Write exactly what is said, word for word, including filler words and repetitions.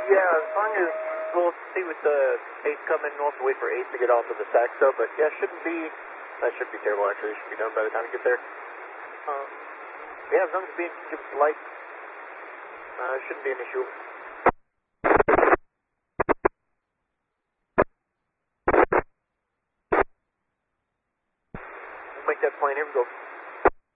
Yeah, as long as we'll see with the eight coming, we'll have to wait for eight to get off of the Saxo, but yeah, shouldn't be, that shouldn't be terrible actually, it should be done by the time we get there. Um, yeah, as long as being give us the light, uh, shouldn't be an issue. We'll make that plane, here we go.